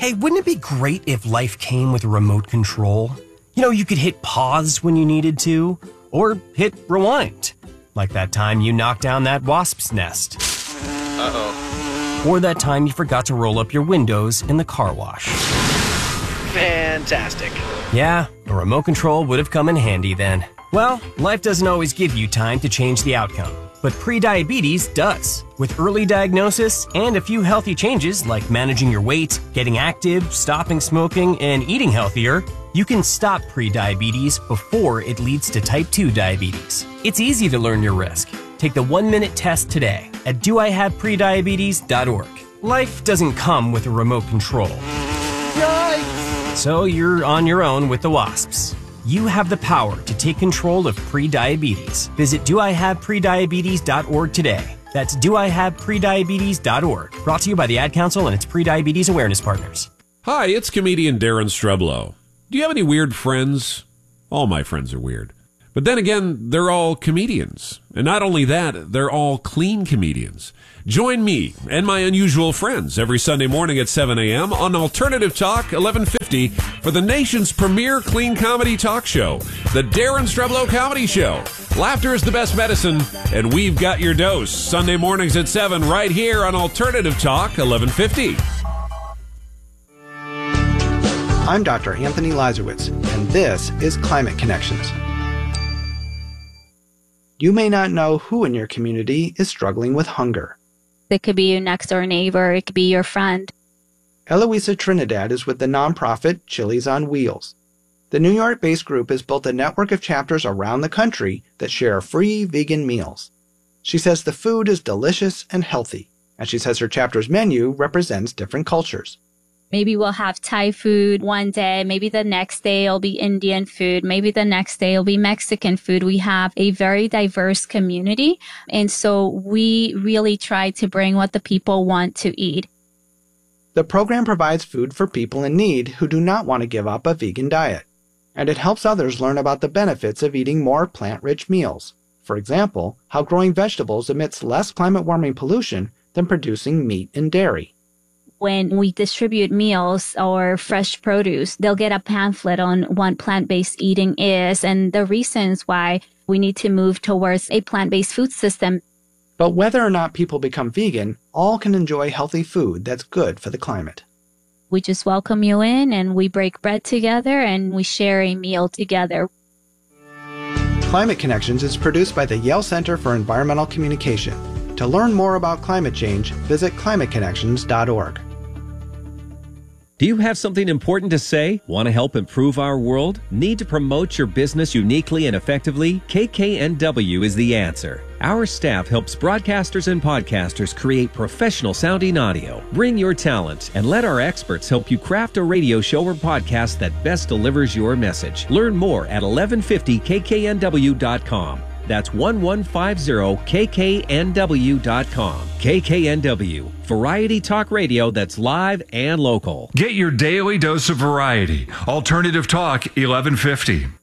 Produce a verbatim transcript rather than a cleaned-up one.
Hey, wouldn't it be great if life came with a remote control? You know, you could hit pause when you needed to, or hit rewind. Like that time you knocked down that wasp's nest. Uh-oh. Or that time you forgot to roll up your windows in the car wash. Fantastic. Yeah, a remote control would have come in handy then. Well, life doesn't always give you time to change the outcome, but prediabetes does. With early diagnosis and a few healthy changes like managing your weight, getting active, stopping smoking, and eating healthier, you can stop prediabetes before it leads to type two diabetes. It's easy to learn your risk. Take the one-minute test today at do I have prediabetes dot org. Life doesn't come with a remote control. Yikes! So you're on your own with the wasps. You have the power to take control of prediabetes. Visit do I have prediabetes dot org today. That's do I have prediabetes dot org. Brought to you by the Ad Council and its Prediabetes Awareness Partners. Hi, it's comedian Darren Streblow. Do you have any weird friends? All my friends are weird. But then again, they're all comedians. And not only that, they're all clean comedians. Join me and my unusual friends every Sunday morning at seven a.m. on Alternative Talk eleven fifty for the nation's premier clean comedy talk show, The Darren Streblow Comedy Show. Laughter is the best medicine, and we've got your dose. Sunday mornings at seven right here on Alternative Talk eleven fifty. I'm Doctor Anthony Lazarowitz, and this is Climate Connections. You may not know who in your community is struggling with hunger. It could be your next door neighbor. It could be your friend. Eloisa Trinidad is with the nonprofit Chili's on Wheels. The New York-based group has built a network of chapters around the country that share free vegan meals. She says the food is delicious and healthy, and she says her chapter's menu represents different cultures. Maybe we'll have Thai food one day. Maybe the next day it'll be Indian food. Maybe the next day it'll be Mexican food. We have a very diverse community. And so we really try to bring what the people want to eat. The program provides food for people in need who do not want to give up a vegan diet. And it helps others learn about the benefits of eating more plant-rich meals. For example, how growing vegetables emits less climate-warming pollution than producing meat and dairy. When we distribute meals or fresh produce, they'll get a pamphlet on what plant-based eating is and the reasons why we need to move towards a plant-based food system. But whether or not people become vegan, all can enjoy healthy food that's good for the climate. We just welcome you in and we break bread together and we share a meal together. Climate Connections is produced by the Yale Center for Environmental Communication. To learn more about climate change, visit climate connections dot org. Do you have something important to say? Want to help improve our world? Need to promote your business uniquely and effectively? K K N W is the answer. Our staff helps broadcasters and podcasters create professional sounding audio. Bring your talent and let our experts help you craft a radio show or podcast that best delivers your message. Learn more at eleven fifty K K N W dot com. That's eleven fifty K K N W dot com. K K N W, variety talk radio that's live and local. Get your daily dose of variety. Alternative Talk eleven fifty.